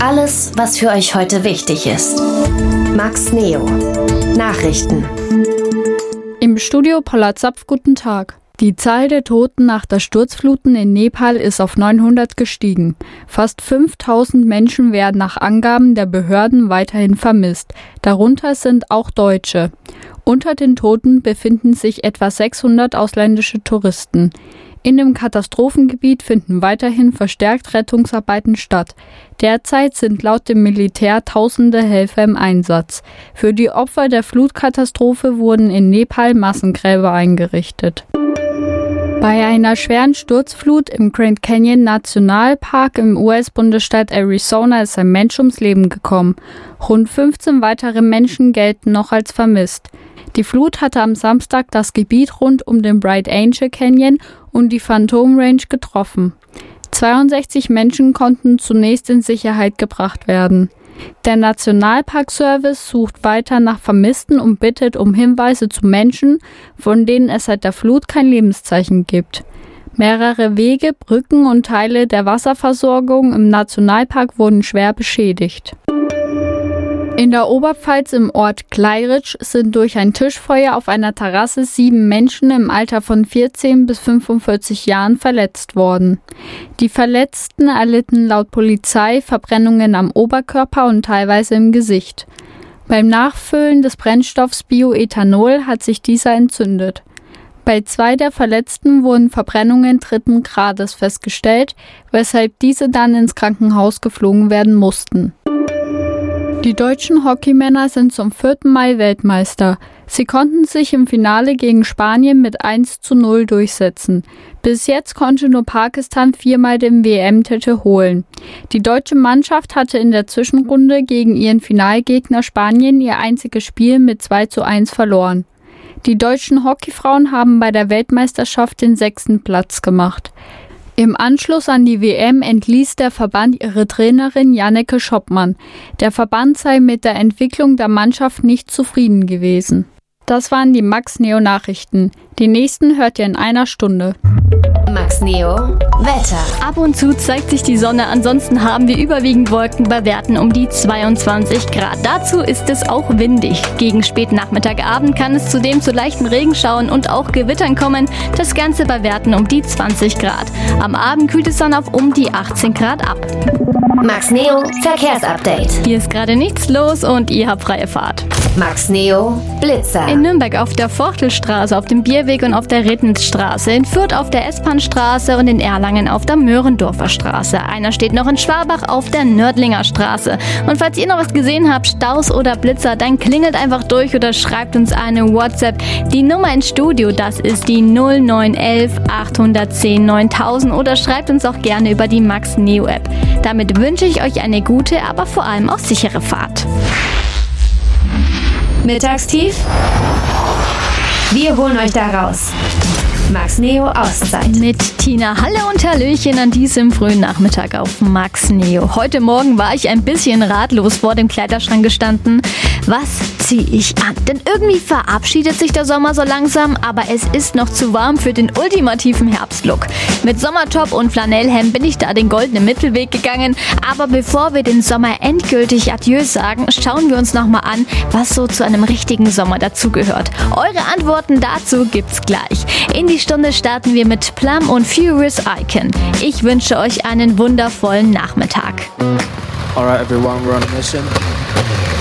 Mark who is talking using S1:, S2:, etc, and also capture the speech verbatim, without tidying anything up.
S1: Alles, was für euch heute wichtig ist. Max Neo. Nachrichten.
S2: Im Studio Paula Zapf, guten Tag. Die Zahl der Toten nach der Sturzfluten in Nepal ist auf neunhundert gestiegen. Fast fünftausend Menschen werden nach Angaben der Behörden weiterhin vermisst. Darunter sind auch Deutsche. Unter den Toten befinden sich etwa sechshundert ausländische Touristen. In dem Katastrophengebiet finden weiterhin verstärkt Rettungsarbeiten statt. Derzeit sind laut dem Militär tausende Helfer im Einsatz. Für die Opfer der Flutkatastrophe wurden in Nepal Massengräber eingerichtet. Bei einer schweren Sturzflut im Grand Canyon Nationalpark im U S-Bundesstaat Arizona ist ein Mensch ums Leben gekommen. Rund fünfzehn weitere Menschen gelten noch als vermisst. Die Flut hatte am Samstag das Gebiet rund um den Bright Angel Canyon und die Phantom Range getroffen. zweiundsechzig Menschen konnten zunächst in Sicherheit gebracht werden. Der Nationalpark-Service sucht weiter nach Vermissten und bittet um Hinweise zu Menschen, von denen es seit der Flut kein Lebenszeichen gibt. Mehrere Wege, Brücken und Teile der Wasserversorgung im Nationalpark wurden schwer beschädigt. In der Oberpfalz im Ort Gleiritsch sind durch ein Tischfeuer auf einer Terrasse sieben Menschen im Alter von vierzehn bis fünfundvierzig Jahren verletzt worden. Die Verletzten erlitten laut Polizei Verbrennungen am Oberkörper und teilweise im Gesicht. Beim Nachfüllen des Brennstoffs Bioethanol hat sich dieser entzündet. Bei zwei der Verletzten wurden Verbrennungen dritten Grades festgestellt, weshalb diese dann ins Krankenhaus geflogen werden mussten. Die deutschen Hockeymänner sind zum vierten Mal Weltmeister. Sie konnten sich im Finale gegen Spanien mit eins zu null durchsetzen. Bis jetzt konnte nur Pakistan viermal den W M-Titel holen. Die deutsche Mannschaft hatte in der Zwischenrunde gegen ihren Finalgegner Spanien ihr einziges Spiel mit zwei zu eins verloren. Die deutschen Hockeyfrauen haben bei der Weltmeisterschaft den sechsten Platz gemacht. Im Anschluss an die W M entließ der Verband ihre Trainerin Janneke Schoppmann. Der Verband sei mit der Entwicklung der Mannschaft nicht zufrieden gewesen. Das waren die Max Neo Nachrichten. Die nächsten hört ihr in einer Stunde.
S1: Max Neo Wetter.
S3: Ab und zu zeigt sich die Sonne, ansonsten haben wir überwiegend Wolken bei Werten um die zweiundzwanzig Grad. Dazu ist es auch windig. Gegen Spätnachmittagabend kann es zudem zu leichten Regenschauern und auch Gewittern kommen. Das Ganze bei Werten um die zwanzig Grad. Am Abend kühlt es dann auf um die achtzehn Grad ab.
S1: Max Neo Verkehrsupdate.
S3: Hier ist gerade nichts los und ihr habt freie Fahrt.
S1: Max Neo Blitzer.
S3: In Nürnberg auf der Forchtelstraße, auf dem Bierweg und auf der Rittensstraße, in Fürth auf der S-Bahn-Straße und in Erlangen auf der Möhrendorfer Straße. Einer steht noch in Schwabach auf der Nördlinger Straße. Und falls ihr noch was gesehen habt, Staus oder Blitzer, dann klingelt einfach durch oder schreibt uns eine WhatsApp. Die Nummer ins Studio, das ist die null neun eins eins acht eins null neuntausend oder schreibt uns auch gerne über die Max Neo App. Damit wünsche ich euch eine gute, aber vor allem auch sichere Fahrt.
S1: Mittagstief? Wir holen euch da raus. Max Neo Auszeit.
S3: Mit Tina Halle und Hallöchen an diesem frühen Nachmittag auf Max Neo. Heute Morgen war ich ein bisschen ratlos vor dem Kleiderschrank gestanden. Was ziehe ich an? Denn irgendwie verabschiedet sich der Sommer so langsam, aber es ist noch zu warm für den ultimativen Herbstlook. Mit Sommertop und Flanellhemd bin ich da den goldenen Mittelweg gegangen. Aber bevor wir den Sommer endgültig Adieu sagen, schauen wir uns nochmal an, was so zu einem richtigen Sommer dazugehört. Eure Antworten dazu gibt's gleich. In die Stunde starten wir mit Plum und Furious Icon. Ich wünsche euch einen wundervollen Nachmittag.
S4: Alright everyone, we're on a mission.